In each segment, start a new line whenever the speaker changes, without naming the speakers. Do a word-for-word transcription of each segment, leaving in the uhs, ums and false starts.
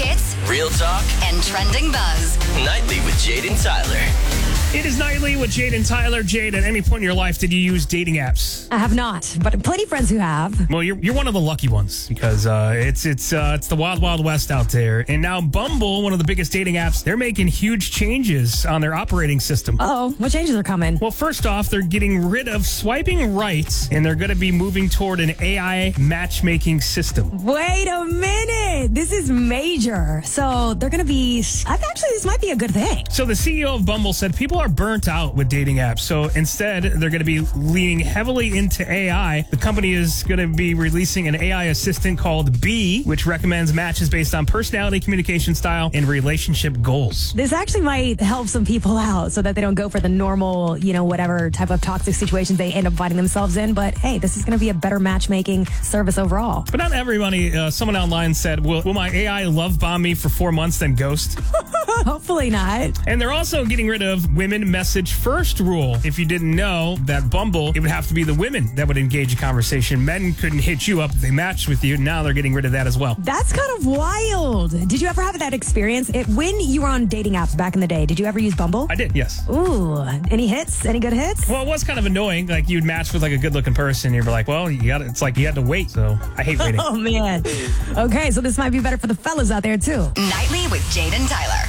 hits,
real talk,
and trending buzz.
Nightly with Jade and Tyler.
It is Nightly with Jade and Tyler. Jade, at any point in your life, did you use dating apps?
I have not, but plenty of friends who have.
Well, you're you're one of the lucky ones because uh, it's it's uh, it's the wild, wild west out there. And now Bumble, one of the biggest dating apps, they're making huge changes on their operating system.
Oh, what changes are coming?
Well, first off, they're getting rid of swiping right, and they're going to be moving toward an A I matchmaking system.
Wait a minute. This is major. So they're going to be, I actually, this might be a good thing.
So the C E O of Bumble said people are burnt out with dating apps. So instead, they're going to be leaning heavily into A I. The company is going to be releasing an A I assistant called Bee, which recommends matches based on personality, communication style, and relationship goals.
This actually might help some people out so that they don't go for the normal, you know, whatever type of toxic situations they end up finding themselves in. But hey, this is going to be a better matchmaking service overall.
But not everybody. Uh, someone online said, will, will my A I love bomb me for four months then ghost?
Hopefully not.
And they're also getting rid of women message first rule. If you didn't know that Bumble, it would have to be the women that would engage a conversation. Men couldn't hit you up if they matched with you. Now they're getting rid of that as well.
That's kind of wild. Did you ever have that experience? It, when you were on dating apps back in the day, did you ever use Bumble?
I did, yes.
Ooh, any hits? Any good hits?
Well, it was kind of annoying. Like, you'd match with like a good-looking person. You'd be like, well, you got it's like you had to wait. So I hate waiting.
Oh, man. Okay, so this might be better for the fellas out there, too.
Nightly with Jade and Tyler.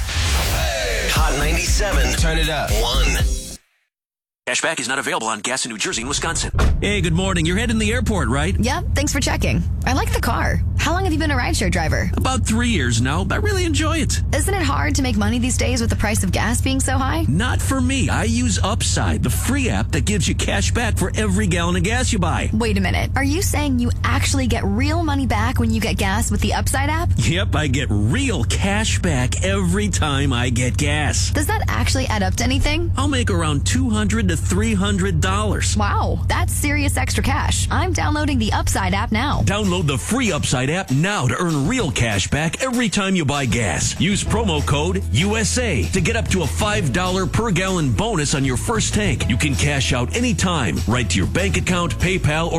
Hot ninety-seven. Turn it up. One.
Cashback is not available on gas in New Jersey and Wisconsin. Hey, good morning. You're heading to the airport, right?
Yep, thanks for checking. I like the car. How long have you been a rideshare driver?
About three years now. I really enjoy it.
Isn't it hard to make money these days with the price of gas being so high?
Not for me. I use Upside, the free app that gives you cash back for every gallon of gas you buy.
Wait a minute. Are you saying you actually get real money back when you get gas with the Upside app?
Yep, I get real cash back every time I get gas.
Does that actually add up to anything?
I'll make around two hundred to three hundred dollars.
Wow, that's serious extra cash. I'm downloading the Upside app now.
Download the free Upside app now to earn real cash back every time you buy gas. Use promo code U S A to get up to a five dollars per gallon bonus on your first tank. You can cash out anytime, right to your bank account, PayPal, or